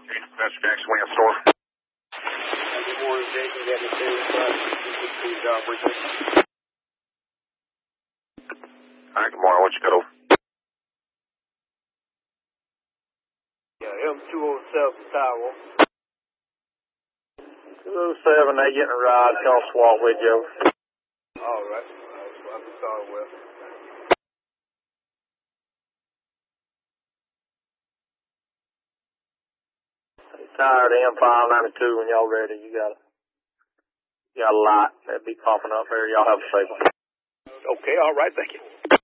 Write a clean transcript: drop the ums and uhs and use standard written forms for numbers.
Mr. Jackson, we have store. Good morning, Jason. Got the same operation. All right, good morning. What you got over? Yeah, M207 Taiwan. 207, they getting a ride. Come swap with you. All right. That's what I'm starting with. Tired M592 when y'all ready. You got a lot. That'd be popping up there. Y'all have a safe one. Okay, all right, thank you.